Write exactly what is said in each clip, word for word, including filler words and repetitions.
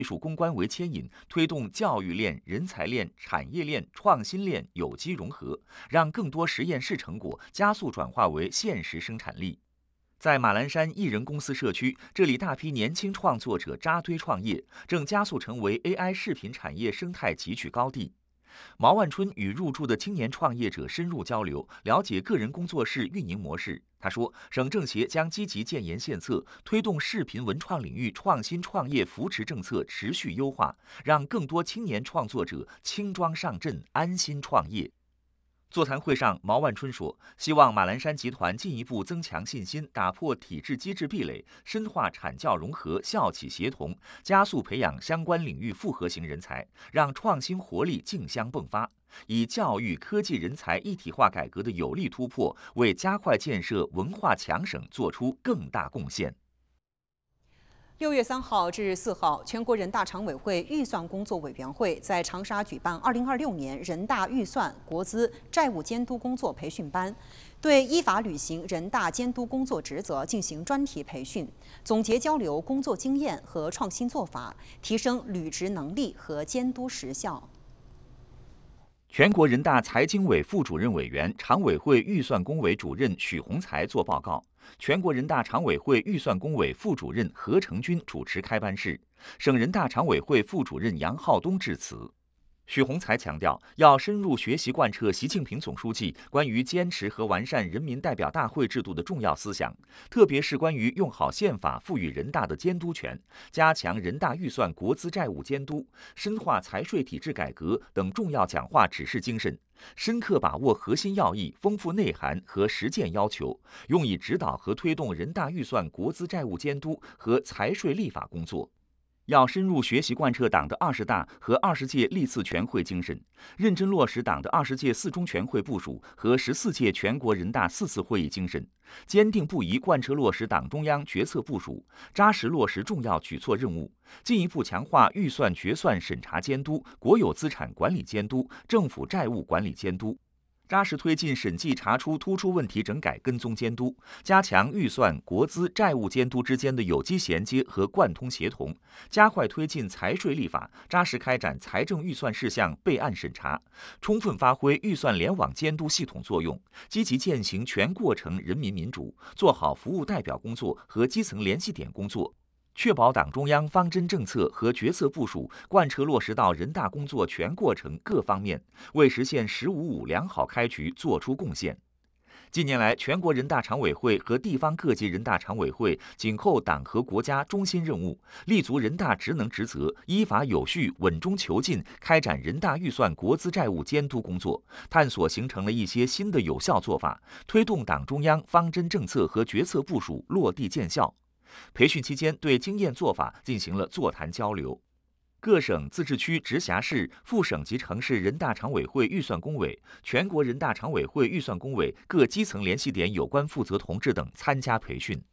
技术攻关为牵引，推动教育链、人才链、产业链、创新链有机融合，让更多实验室成果加速转化为现实生产力。在马栏山艺人公司社区，这里大批年轻创作者扎堆创业，正加速成为 A I 视频产业生态汲取高地。毛万春与入驻的青年创业者深入交流，了解个人工作室运营模式。他说，省政协将积极建言献策，推动视频文创领域创新创业扶持政策持续优化，让更多青年创作者轻装上阵，安心创业。座谈会上，毛万春说，希望马栏山集团进一步增强信心，打破体制机制壁垒，深化产教融合、校企协同，加速培养相关领域复合型人才，让创新活力竞相迸发，以教育科技人才一体化改革的有力突破，为加快建设文化强省做出更大贡献。 六月三号至四号，全国人大常委会预算工作委员会在长沙举办二零二六年人大预算、国资、债务监督工作培训班，对依法履行人大监督工作职责进行专题培训，总结交流工作经验和创新做法，提升履职能力和监督实效。 全国人大财经委副主任委员、常委会预算工委主任许宏才作报告。全国人大常委会预算工委副主任何成军主持开班式，省人大常委会副主任杨浩东致辞。许宏才强调，要深入学习贯彻习近平总书记关于坚持和完善人民代表大会制度的重要思想，特别是关于用好宪法赋予人大的监督权，加强人大预算国资债务监督，深化财税体制改革等重要讲话指示精神，深刻把握核心要义、丰富内涵和实践要求，用以指导和推动人大预算国资债务监督和财税立法工作。要深入学习贯彻党的二十大和二十届历次全会精神，认真落实党的二十届四中全会部署和十四届全国人大四次会议精神，坚定不移贯彻落实党中央决策部署，扎实落实重要举措任务，进一步强化预算决算审查监督、国有资产管理监督、政府债务管理监督。扎实推进审计查出突出问题整改跟踪监督，加强预算、国资、债务监督之间的有机衔接和贯通协同，加快推进财税立法，扎实开展财政预算事项备案审查，充分发挥预算联网监督系统作用，积极践行全过程人民民主，做好服务代表工作和基层联系点工作，确保党中央方针政策和决策部署贯彻落实到人大工作全过程各方面，为实现“十五五”良好开局作出贡献。近年来，全国人大常委会和地方各级人大常委会紧扣党和国家中心任务，立足人大职能职责，依法有序、稳中求进开展人大预算国资债务监督工作，探索形成了一些新的有效做法，推动党中央方针政策和决策部署落地见效。培训期间，对经验做法进行了座谈交流。各省、自治区、直辖市、副省级城市人大常委会预算工委、全国人大常委会预算工委各基层联系点有关负责同志等参加培训。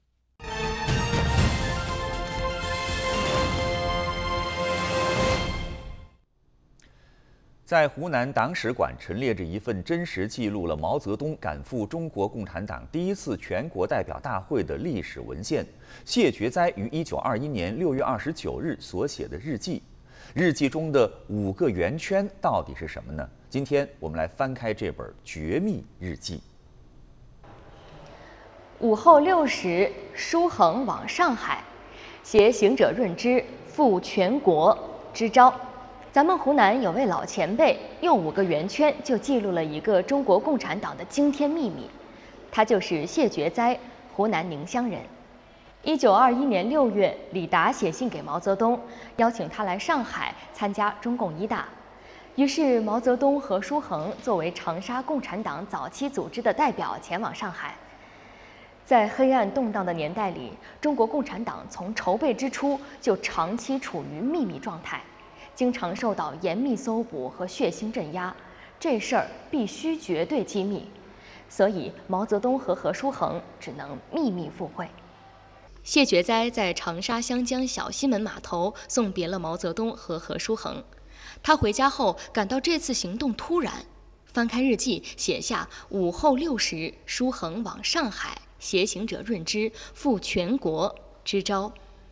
在湖南党史馆陈列着一份真实记录了毛泽东赶赴中国共产党第一次全国代表大会的历史文献——谢觉哉于一九二一年六月二十九日所写的日记。日记中的五个圆圈到底是什么呢？今天我们来翻开这本绝密日记。 午后六时，书恒往上海，携行者润之赴全国支招。咱们湖南有位老前辈，用五个圆圈就记录了一个中国共产党的惊天秘密，他就是谢觉哉，湖南宁乡人。一九二一年六月，李达写信给毛泽东，邀请他来上海参加中共一大。于是毛泽东和书恒作为长沙共产党早期组织的代表前往上海。在黑暗动荡的年代里，中国共产党从筹备之初就长期处于秘密状态，经常受到严密搜捕和血腥镇压，这事儿必须绝对机密，所以毛泽东和何书恒只能秘密赴会。谢觉哉在长沙湘江小西门码头送别了毛泽东和何书恒。他回家后感到这次行动突然，翻开日记写下午后六时，书恒往上海，携行者润之赴全国支招。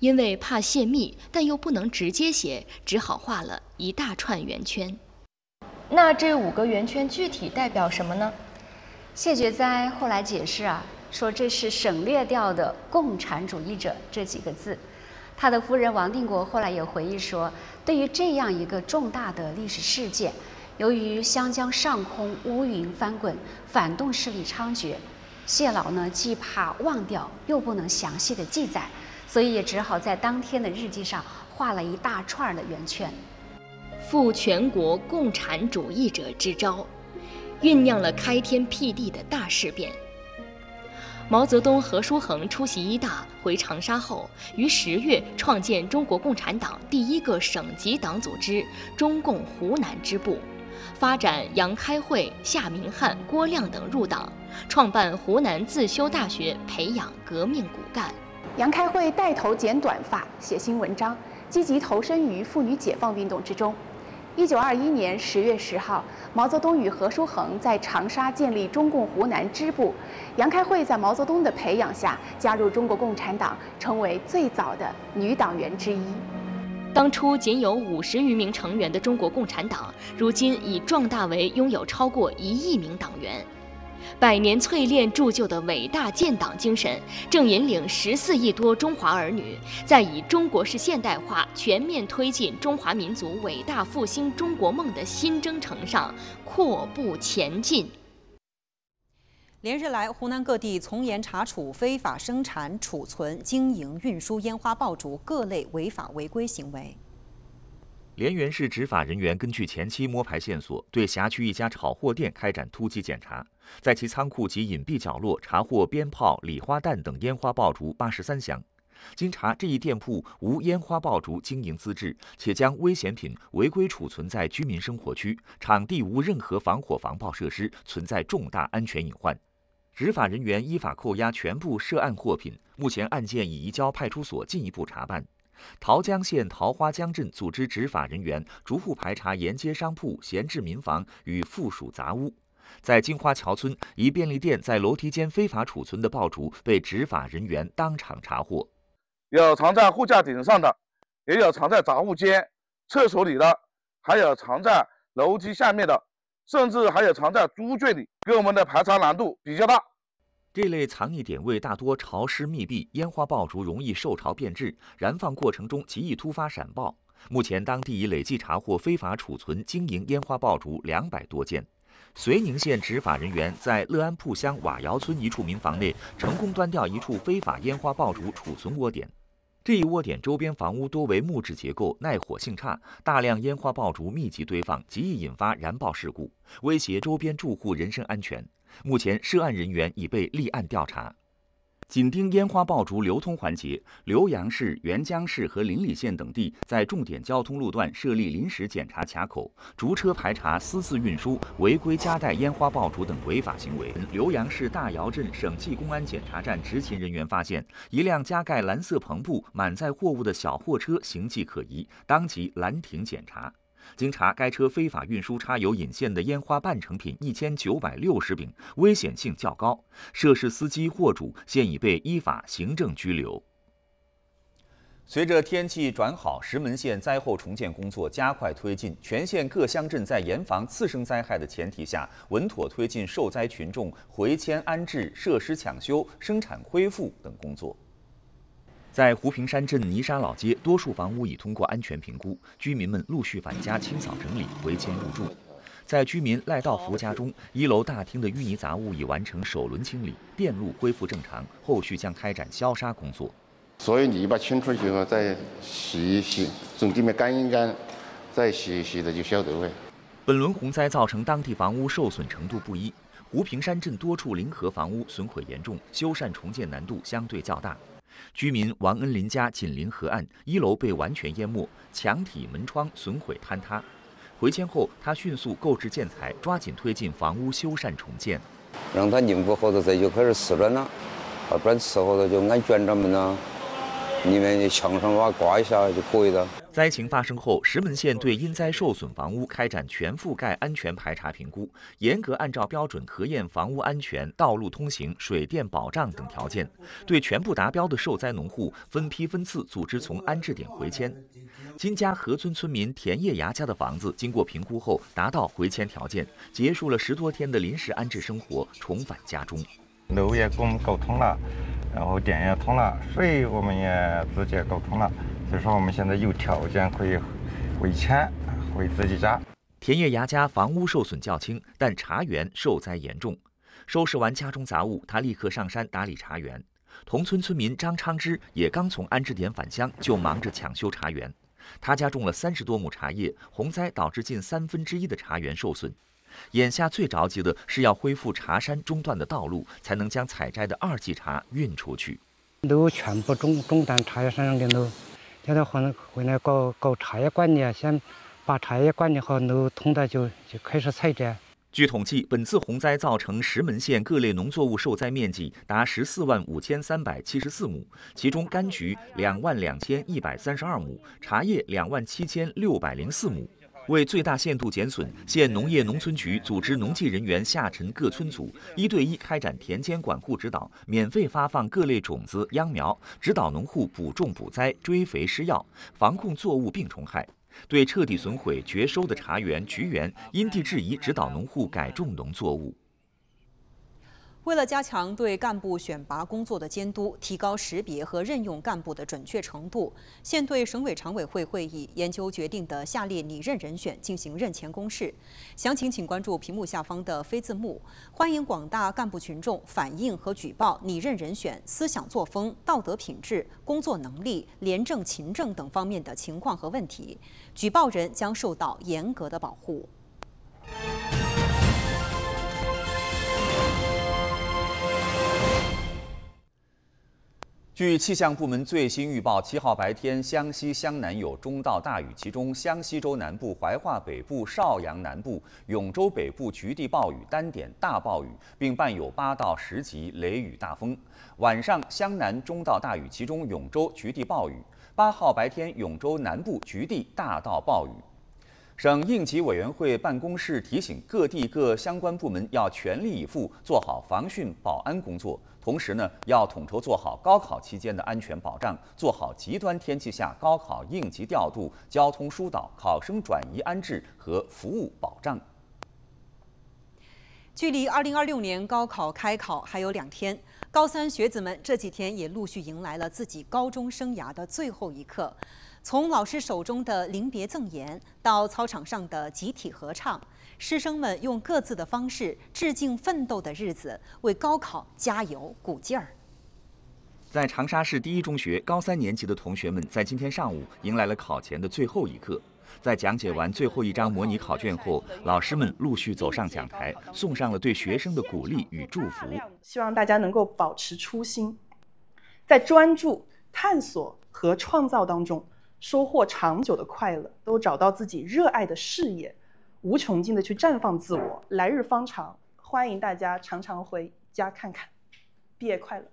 因为怕泄密，但又不能直接写，只好画了一大串圆圈。那这五个圆圈具体代表什么呢？ 谢觉哉后来解释啊，说这是省略掉的“共产主义者”这几个字。他的夫人王定国后来也回忆说，对于这样一个重大的历史事件，由于湘江上空乌云翻滚，反动势力猖獗，谢老呢既怕忘掉，又不能详细的记载，所以也只好在当天的日记上画了一大串的圆圈。 负全国共产主义者之招，酝酿了开天辟地的大事变。毛泽东、何叔衡出席一大回长沙后，于十月创建中国共产党第一个省级党组织中共湖南支部，发展杨开慧、夏明翰、郭亮等入党，创办湖南自修大学，培养革命骨干。 杨开慧带头剪短发，写新文章，积极投身于妇女解放运动之中。一九二一年十月十号，毛泽东与何叔衡在长沙建立中共湖南支部。杨开慧在毛泽东的培养下加入中国共产党，成为最早的女党员之一。 当初仅有五十余名成员的中国共产党，如今已壮大为拥有超过一亿名党员。百年淬炼铸就的伟大建党精神，正引领十四亿多中华儿女，在以中国式现代化全面推进中华民族伟大复兴中国梦的新征程上阔步前进。 连日来，湖南各地从严查处非法生产、储存、经营、运输烟花爆竹各类违法违规行为。 连源市执法人员根据前期摸排线索，对辖区一家炒货店开展突击检查，在其仓库及隐蔽角落查获鞭炮、礼花弹等烟花爆竹八十三箱。经查，这一店铺无烟花爆竹经营资质，且将危险品违规储存在居民生活区，场地无任何防火防爆设施，存在重大安全隐患。执法人员依法扣押全部涉案货品，目前案件已移交派出所进一步查办。桃江县桃花江镇组织执法人员逐户排查沿街商铺、闲置民房与附属杂屋。在金花桥村，一便利店在楼梯间非法储存的爆竹被执法人员当场查获。 有藏在货架顶上的，也有藏在杂物间、厕所里的，还有藏在楼梯下面的，甚至还有藏在猪圈里，给我们的排查难度比较大。 这类藏匿点位大多潮湿密闭，烟花爆竹容易受潮变质，燃放过程中极易突发闪爆。目前，当地已累计查获非法储存、经营烟花爆竹两百多件。绥宁县执法人员在乐安铺乡瓦窑村一处民房内成功端掉一处非法烟花爆竹储存窝点。这一窝点周边房屋多为木质结构，耐火性差，大量烟花爆竹密集堆放，极易引发燃爆事故，威胁周边住户人身安全。目前，涉案人员已被立案调查。紧盯烟花爆竹流通环节，浏阳市、沅江市和邻里县等地在重点交通路段设立临时检查卡口，逐车排查私自运输、违规夹带烟花爆竹等违法行为。浏阳市大窑镇省际公安检查站执勤人员发现，一辆加盖蓝色篷布、满载货物的小货车形迹可疑，当即拦停检查。经查，该车非法运输插有引线的烟花半成品一千九百六十柄，危险性较高。涉事司机、货主现已被依法行政拘留。随着天气转好，石门县灾后重建工作加快推进，全县各乡镇在严防次生灾害的前提下，稳妥推进受灾群众回迁安置、设施抢修、生产恢复等工作。在湖平山镇泥沙老街，多数房屋已通过安全评估，居民们陆续返家清扫整理，回迁入住。在居民赖道福家中，一楼大厅的淤泥杂物已完成首轮清理，电路恢复正常，后续将开展消杀工作。 所有泥巴清出去后，再洗一洗，整地面干一干，再洗一洗的就消得了。 本轮洪灾造成当地房屋受损程度不一，湖平山镇多处临河房屋损毁严重，修缮重建难度相对较大。居民王恩林家紧邻河岸，一楼被完全淹没，墙体门窗损毁坍塌。回迁后，他迅速购置建材，抓紧推进房屋修缮重建。 让他宁不后头这就开始瓷砖了，啊，不然瓷后头就按卷闸门了，里面墙上瓦挂一下就可以了。 灾情发生后，石门县对因灾受损房屋开展全覆盖安全排查评估，严格按照标准核验房屋安全、道路通行、水电保障等条件，对全部达标的受灾农户分批分次组织从安置点回迁。金家河村村民田叶牙家的房子经过评估后达到回迁条件，结束了十多天的临时安置生活，重返家中。 楼也跟我们沟通了，然后电也通了，水我们也直接沟通了。所以说，我们现在有条件可以回迁回自己家。 田叶牙家房屋受损较轻，但茶园受灾严重。收拾完家中杂物，他立刻上山打理茶园。同村村民张昌之也刚从安置点返乡，就忙着抢修茶园。他家种了三十多亩茶叶，洪灾导致近三分之一的茶园受损。眼下最着急的是要恢复茶山中断的道路，才能将采摘的二季茶运出去。 都全部中中断茶叶山上的路。现在回回来搞搞茶叶管理，先把茶叶管理好，路通了就就开始采摘。 据统计，本次洪灾造成石门县各类农作物受灾面积达十四万五千三百七十四亩，其中柑橘两万两千一百三十二亩，茶叶两万七千六百零四亩。为最大限度减损，县农业农村局组织农技人员下沉各村组，一对一开展田间管护指导，免费发放各类种子、秧苗，指导农户补种补栽、追肥施药，防控作物病虫害。对彻底损毁、绝收的茶园、菊园，因地制宜指导农户改种农作物。 为了加强对干部选拔工作的监督，提高识别和任用干部的准确程度，县对省委常委会会议研究决定的下列拟任人选进行任前公示。详情请关注屏幕下方的飞字幕。欢迎广大干部群众反映和举报拟任人选思想作风、道德品质、工作能力、廉政勤政等方面的情况和问题，举报人将受到严格的保护。 据气象部门最新预报，七号白天，湘西、湘南有中到大雨，其中湘西州南部、怀化北部、邵阳南部、永州北部局地暴雨，单点大暴雨，并伴有八到十级雷雨大风。晚上，湘南中到大雨，其中永州局地暴雨。八号白天，永州南部局地大到暴雨。省应急委员会办公室提醒各地各相关部门要全力以赴做好防汛保安工作。同时呢，要统筹做好高考期间的安全保障，做好极端天气下高考应急调度、交通疏导、考生转移安置和服务保障。 距离二零二六年高考开考还有两天，高三学子们这几天也陆续迎来了自己高中生涯的最后一课。从老师手中的临别赠言到操场上的集体合唱，师生们用各自的方式致敬奋斗的日子，为高考加油鼓劲儿。在长沙市第一中学高三年级的同学们，在今天上午迎来了考前的最后一课。在讲解完最后一张模拟考卷后，老师们陆续走上讲台，送上了对学生的鼓励与祝福。 希望大家能够保持初心，在专注、探索和创造当中收获长久的快乐，都找到自己热爱的事业，无穷尽的去绽放自我，来日方长。欢迎大家常常回家看看。毕业快乐！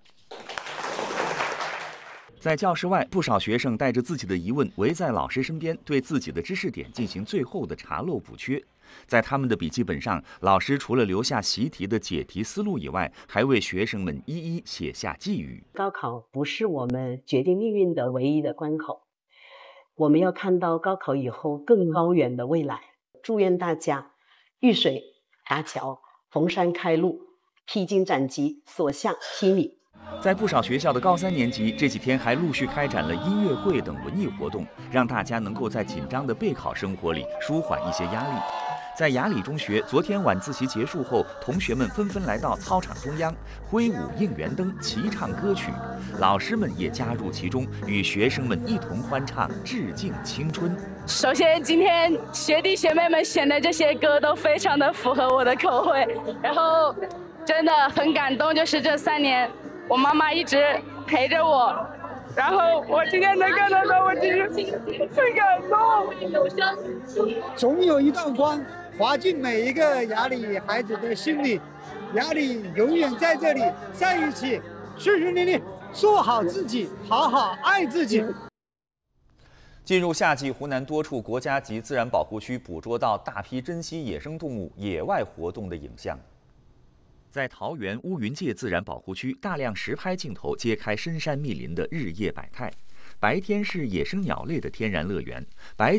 在教室外，不少学生带着自己的疑问围在老师身边，对自己的知识点进行最后的查漏补缺。在他们的笔记本上，老师除了留下习题的解题思路以外，还为学生们一一写下寄语。 高考不是我们决定命运的唯一的关口，我们要看到高考以后更高远的未来。祝愿大家遇水搭桥，逢山开路，披荆斩棘，所向披靡。 在不少学校的高三年级，这几天还陆续开展了音乐会等文艺活动，让大家能够在紧张的备考生活里舒缓一些压力。在雅礼中学，昨天晚自习结束后，同学们纷纷来到操场中央，挥舞应援灯，齐唱歌曲。老师们也加入其中，与学生们一同欢唱《致敬青春》。 首先，今天学弟学妹们选的这些歌都非常的符合我的口味，然后真的很感动，就是这三年我妈妈一直陪着我，然后我今天能看得到，我其实很感动。 总有一道光划进每一个雅礼孩子的心里，雅礼永远在这里，在一起，顺顺利利，做好自己，好好爱自己。 进入夏季，湖南多处国家级自然保护区捕捉到大批珍稀野生动物野外活动的影像。在桃园乌云界自然保护区，大量实拍镜头揭开深山密林的日夜百态。白天是野生鸟类的天然乐园，白